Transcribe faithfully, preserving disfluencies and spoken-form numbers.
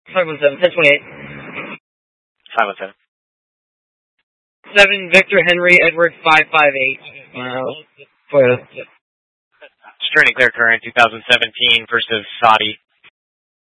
five one seven, ten twenty-eight. five one seven. seven Victor Henry Edward five five eight. Uh, Toyota. Sterling clear current two thousand seventeen versus Saudi